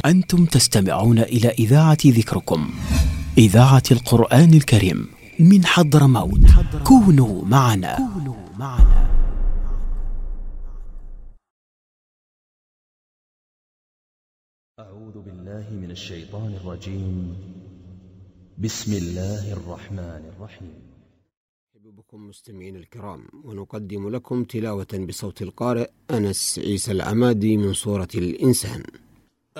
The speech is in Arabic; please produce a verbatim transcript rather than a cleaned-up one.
أنتم تستمعون إلى إذاعة ذكركم، إذاعة القرآن الكريم من حضرموت. كونوا معنا. أعوذ بالله من الشيطان الرجيم. بسم الله الرحمن الرحيم. بكم مستمعين الكرام، ونقدم لكم تلاوة بصوت القارئ أنس عيسى العمادي من سورة الإنسان.